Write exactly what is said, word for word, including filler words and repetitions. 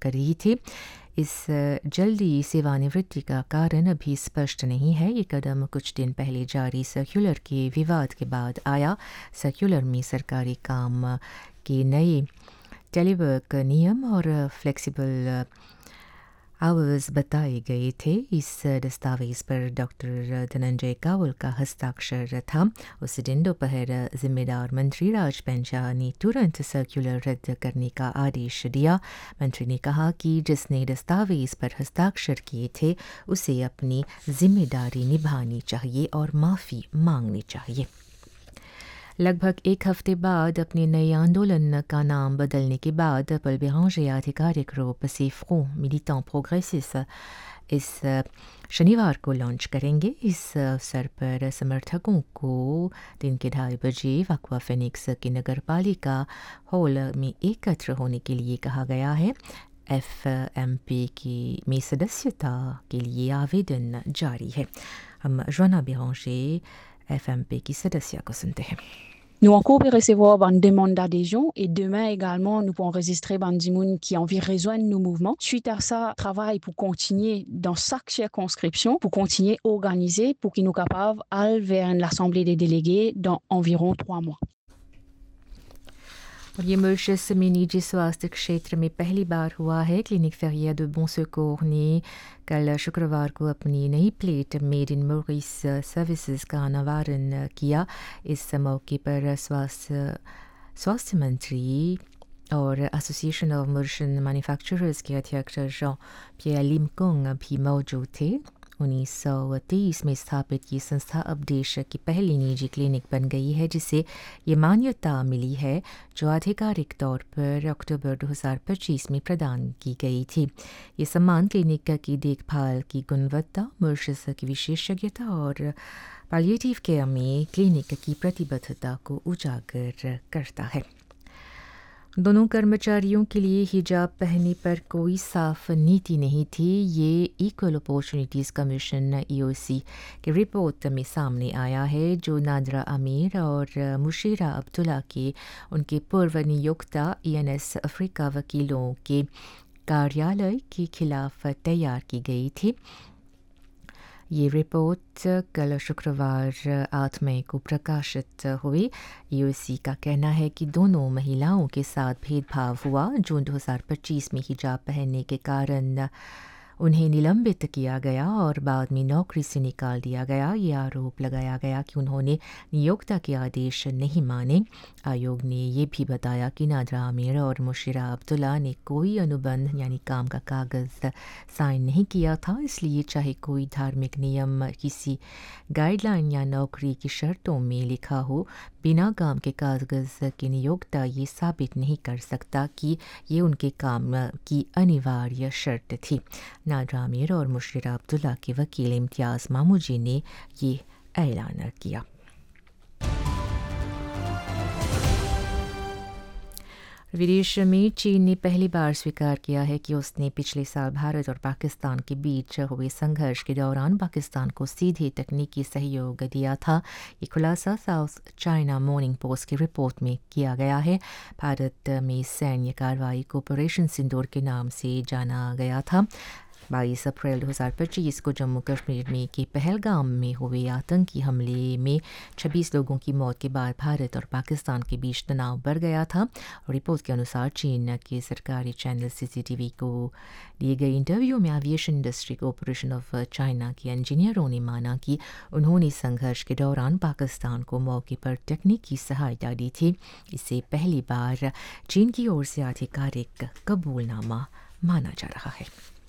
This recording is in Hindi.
कर रही थी। इस जल्दी सेवानिवृत्ति का कारण अभी स्पष्ट नहीं है। ये कदम कुछ दिन पहले जारी सर्कुलर के विवाद के बाद आया। सर्कुलर में सरकारी काम के नए टेलीवर्क नियम और फ्लेक्सिबल आवर्स बताए गए थे। इस दस्तावेज पर डॉक्टर धनंजय कावल का हस्ताक्षर था। उस दिन दोपहर जिम्मेदार मंत्री राज पंचा ने तुरंत सर्कुलर रद्द करने का आदेश दिया। मंत्री ने कहा कि जिसने दस्तावेज पर हस्ताक्षर किए थे उसे अपनी जिम्मेदारी निभानी चाहिए और माफ़ी मांगनी चाहिए। लगभग एक हफ्ते बाद अपने नए आंदोलन का नाम बदलने के बाद पल béranger आधिकारिक रूप से फ्रंट मिलिटेंट प्रोग्रेसिस्ट इस शनिवार को लॉन्च करेंगे। इस अवसर पर समर्थकों को दिन के ढाई बजे वक्वा फिनिक्स की नगर पालिका हॉल में एकत्र होने के लिए कहा गया है। एफ एम पी की में सदस्यता के लिए आवेदन जारी है। हम Joanna Béranger F M P qui सदस्य को सुनते हैं। Nous en cours de recevoir une demande d'adhésion et demain également nous pourrons enregistrer Bandimoun qui a envie de rejoindre nos mouvements. Suite à ça, travail pour continuer dans chaque circonscription, pour continuer à organiser pour qu'ils nous capables d'aller vers l'Assemblée des délégués dans environ trois mois. और ये मॉरिशस में निजी स्वास्थ्य क्षेत्र में पहली बार हुआ है। क्लिनिक फेरिया de Bon Secours ने कल शुक्रवार को अपनी नई plate made in Morris services का अनावरण किया। इस मौके पर स्वास्थ्य स्वास्थ्य मंत्री और एसोसिएशन ऑफ मॉरिशन मैन्युफैक्चरर्स के अध्यक्ष जॉन पियर लिमकोंग भी मौजूद थे। उन्नीस सौ तेईस में स्थापित ये संस्था अब देश की पहली निजी क्लिनिक बन गई है जिसे ये मान्यता मिली है जो आधिकारिक तौर पर अक्टूबर दो हज़ार पच्चीस में प्रदान की गई थी। ये सम्मान क्लिनिक की देखभाल की गुणवत्ता, मॉरिशस की विशेषज्ञता और पैलिएटिव केयर में क्लिनिक की प्रतिबद्धता को उजागर करता है। दोनों कर्मचारियों के लिए हिजाब पहनने पर कोई साफ नीति नहीं थी। ये इक्वल अपॉर्चुनिटीज़ कमीशन ई ओ सी की रिपोर्ट में सामने आया है जो नादरा अमीर और मुशीरा अब्दुल्ला के उनके पूर्व नियोक्ता ई एन एस अफ्रीका वकीलों के कार्यालय के खिलाफ तैयार की गई थी। ये रिपोर्ट कल शुक्रवार आठ मई को प्रकाशित हुई। ई ओ सी का कहना है कि दोनों महिलाओं के साथ भेदभाव हुआ। जून दो हज़ार पच्चीस में हिजाब पहनने के कारण उन्हें निलंबित किया गया और बाद में नौकरी से निकाल दिया गया। ये आरोप लगाया गया कि उन्होंने नियोक्ता के आदेश नहीं माने। आयोग ने ये भी बताया कि नादरा आमिर और मुशीरा अब्दुल्ला ने कोई अनुबंध यानी काम का कागज़ साइन नहीं किया था, इसलिए चाहे कोई धार्मिक नियम किसी गाइडलाइन या नौकरी की शर्तों में लिखा हो, बिना काम के कागज़ के नियोक्ता ये साबित नहीं कर सकता कि ये उनके काम की अनिवार्य शर्त थी। नादरा आमिर और मुशीरा अब्दुल्ला के वकील इम्तियाज़ मामूजी ने ये ऐलान किया। विदेश में चीन ने पहली बार स्वीकार किया है कि उसने पिछले साल भारत और पाकिस्तान के बीच हुए संघर्ष के दौरान पाकिस्तान को सीधे तकनीकी सहयोग दिया था। ये खुलासा साउथ चाइना मॉर्निंग पोस्ट की रिपोर्ट में किया गया है। भारत में सैन्य कार्रवाई को ऑपरेशन सिंदूर के नाम से जाना गया था। बाईस अप्रैल दो हज़ार पच्चीस को जम्मू कश्मीर में के पहलगाम में हुए आतंकी हमले में छब्बीस लोगों की मौत के बाद भारत और पाकिस्तान के बीच तनाव बढ़ गया था। रिपोर्ट के अनुसार चीन के सरकारी चैनल सी सी टी वी को दिए गए इंटरव्यू में aviation industry corporation of China के इंजीनियरों ने माना कि उन्होंने संघर्ष के दौरान पाकिस्तान को मौके पर तकनीकी सहायता दी थी। इससे पहली बार चीन की ओर से आधिकारिक कबूलनामा माना जा रहा है।